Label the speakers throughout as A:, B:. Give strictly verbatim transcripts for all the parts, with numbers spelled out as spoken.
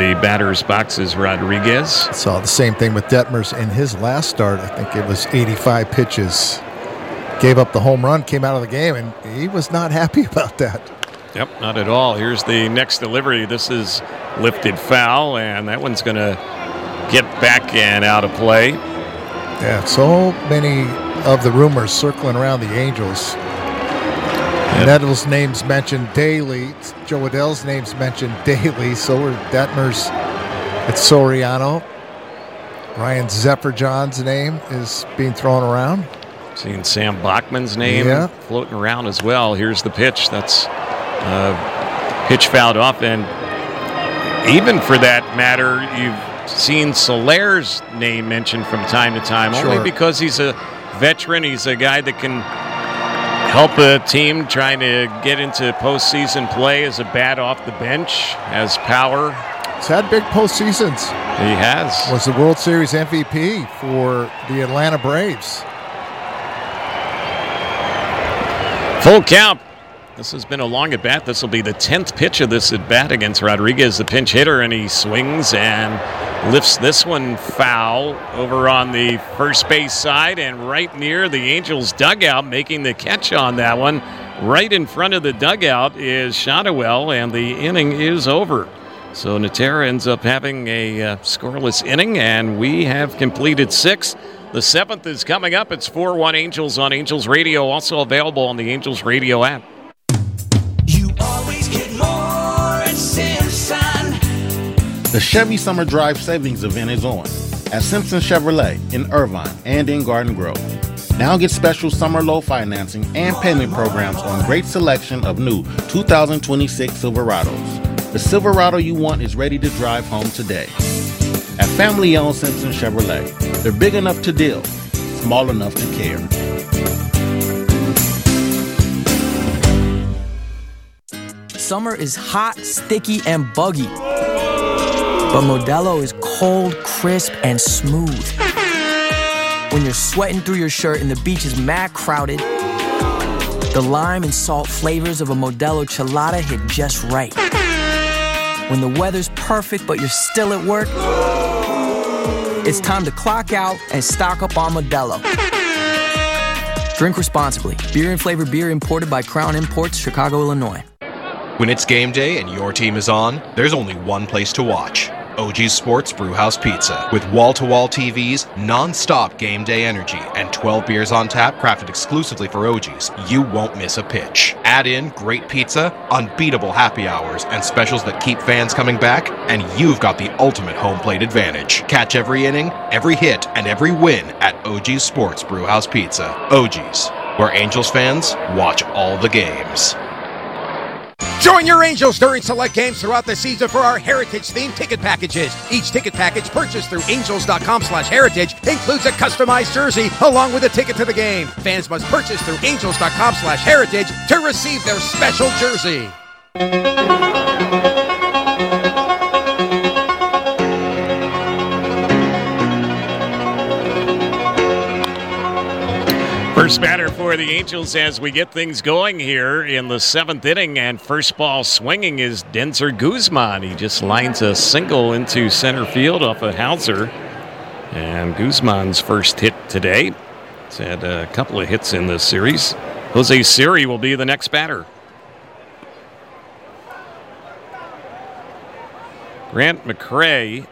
A: the batter's box is Rodriguez.
B: Saw the same thing with Detmers in his last start. I think it was eighty-five pitches. Gave up the home run, came out of the game, and he was not happy about that.
A: Yep, not at all. Here's the next delivery. This is lifted foul, and that one's going to get back and out of play.
B: Yeah, so many of the rumors circling around the Angels. Yep. Nettles' name's mentioned daily. Joe Adell's name's mentioned daily. So are Detmers. It's Soriano. Ryan Zephyr-John's name is being thrown around.
A: Seeing Sam Bachman's name
B: yeah.
A: floating around as well. Here's the pitch. That's uh, pitch fouled off. And even for that matter, you've seen Solaire's name mentioned from time to time,
B: sure.
A: only because he's a veteran. He's a guy that can help a team trying to get into postseason play as a bat off the bench, has power.
B: He's had big postseasons.
A: He has.
B: Was the World Series M V P for the Atlanta Braves.
A: Full count. This has been a long at bat. This will be the tenth pitch of this at bat against Rodriguez, the pinch hitter, and he swings and lifts this one foul over on the first base side and right near the Angels dugout, making the catch on that one. Right in front of the dugout is Shotwell, and the inning is over. So Natera ends up having a uh, scoreless inning, and we have completed six. The seventh is coming up. It's four one Angels on Angels Radio, also available on the Angels Radio app.
C: You always get more at Simpson.
D: The Chevy Summer Drive Savings Event is on at Simpson Chevrolet in Irvine and in Garden Grove. Now get special summer low financing and payment programs on great selection of new two thousand twenty-six Silverados. The Silverado you want is ready to drive home today. At family-owned Simpson Chevrolet, they're big enough to deal, small enough to care.
E: Summer is hot, sticky, and buggy. But Modelo is cold, crisp, and smooth. When you're sweating through your shirt and the beach is mad crowded, the lime and salt flavors of a Modelo Chelada hit just right. When the weather's perfect but you're still at work, it's time to clock out and stock up on Modelo. Drink responsibly. Beer and flavored beer imported by Crown Imports, Chicago, Illinois.
F: When it's game day and your team is on, there's only one place to watch. O G's Sports Brewhouse Pizza. With wall-to-wall T Vs, non-stop game day energy, and twelve beers on tap crafted exclusively for O G's, you won't miss a pitch. Add in great pizza, unbeatable happy hours, and specials that keep fans coming back, and you've got the ultimate home plate advantage. Catch every inning, every hit, and every win at O G's Sports Brewhouse Pizza. O G's, where Angels fans watch all the games.
G: Join your Angels during select games throughout the season for our Heritage-themed ticket packages. Each ticket package purchased through angels.com slash heritage includes a customized jersey along with a ticket to the game. Fans must purchase through angels.com slash heritage to receive their special jersey.
A: First batter for the Angels as we get things going here in the seventh inning, and first ball swinging is Denzer Guzman. He just lines a single into center field off of Hauser, and Guzman's first hit today. He's had a couple of hits in this series. Jose Siri will be the next batter. Grant McCray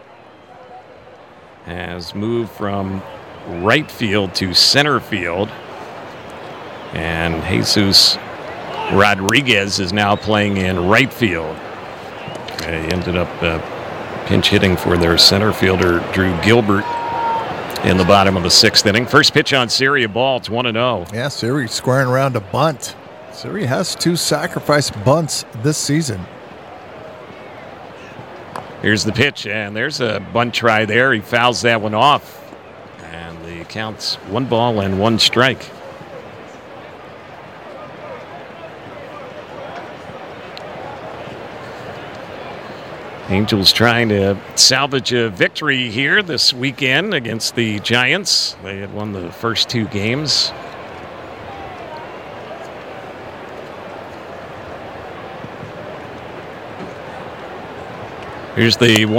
A: has moved from right field to center field. And Jesus Rodriguez is now playing in right field. They ended up uh, pinch hitting for their center fielder, Drew Gilbert, in the bottom of the sixth inning. First pitch on Siri, a ball. It's one and oh.
B: Yeah, Siri squaring around a bunt. Siri has two sacrifice bunts this season.
A: Here's the pitch, and there's a bunt try there. He fouls that one off. And the count's one ball and one strike. Angels trying to salvage a victory here this weekend against the Giants. They had won the first two games. Here's the